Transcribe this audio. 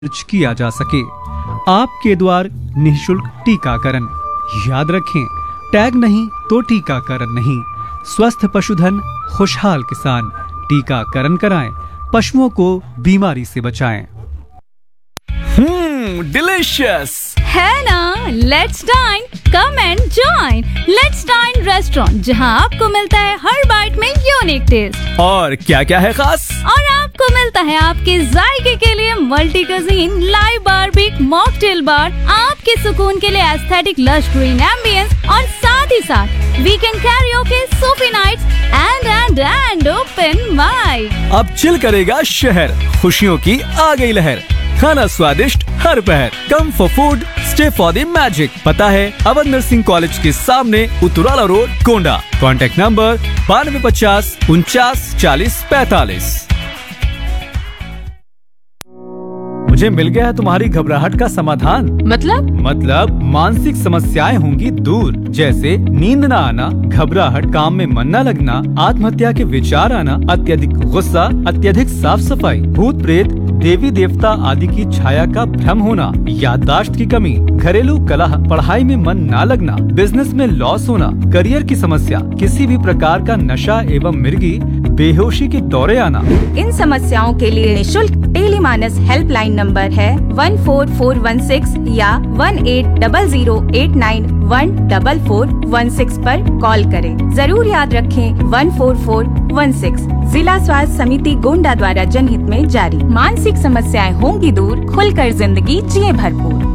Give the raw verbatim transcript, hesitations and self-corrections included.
खर्च किया जा सके। आपके द्वार निःशुल्क टीकाकरण। याद रखें, टैग नहीं तो टीकाकरण नहीं। स्वस्थ पशुधन, खुशहाल किसान। टीकाकरण कराएं, पशुओं को बीमारी से बचाएं। हम्म, डिलीशियस है ना? Let's dine, come and join. Let's dine restaurant, जहां आपको मिलता है हर बाइट में यूनिक टेस्ट। और क्या क्या है खास? और आपको मिलता है आपके जायके के लिए मल्टी कजीन, लाइव बारबेक, मॉकटेल बार, आपके सुकून के लिए एस्थेटिक लश ग्रीन एम्बियंस, और साथ ही साथ weekend karaoke, Sufi nights and and and open mic. अब चिल करेगा शहर, खुशियों की आ गई लहर। खाना स्वादिष्ट हर पहर। Come for food, stay for the magic. पता है अवध सिंह कॉलेज के सामने, उतराला रोड, कोंडा। कॉन्टैक्ट नंबर बानवे पचास उनचास चालीस पैतालीस। मुझे मिल गया है तुम्हारी घबराहट का समाधान। मतलब? मतलब मानसिक समस्याएं होंगी दूर, जैसे नींद न आना, घबराहट, काम में मन न लगना, आत्महत्या के विचार आना, अत्यधिक गुस्सा, अत्यधिक साफ सफाई, भूत प्रेत, देवी देवता आदि की छाया का भ्रम होना, याददाश्त की कमी, घरेलू कलह, पढ़ाई में मन न लगना, बिजनेस में लॉस होना, करियर की समस्या, किसी भी प्रकार का नशा एवं मिर्गी, बेहोशी के दौरे आना। इन समस्याओं के लिए निशुल्क टेलीमानस हेल्पलाइन नंबर है one four four one six या one eight double zero eight nine one double four one six पर कॉल करें। जरूर याद रखें one four four one six. जिला स्वास्थ्य समिति गोंडा द्वारा जनहित में जारी। मानसिक समस्याएं होंगी दूर, खुलकर जिंदगी जिए भरपूर।